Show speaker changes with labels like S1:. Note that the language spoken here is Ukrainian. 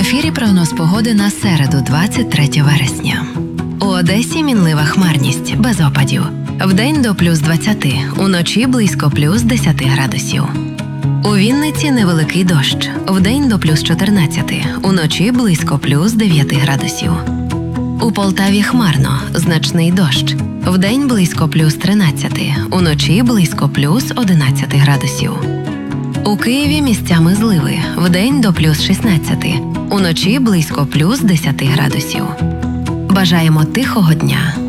S1: ефірі прогноз погоди на середу, 23 вересня. У Одесі мінлива хмарність, без опадів. Вдень до плюс 20, уночі близько плюс 10 градусів. У Вінниці невеликий дощ. Вдень до плюс 14, уночі близько плюс 9 градусів. У Полтаві хмарно, значний дощ. Вдень близько плюс 13, уночі близько плюс 11 градусів. У Києві місцями зливи. Вдень до плюс 16, уночі близько плюс 10 градусів. Бажаємо тихого дня.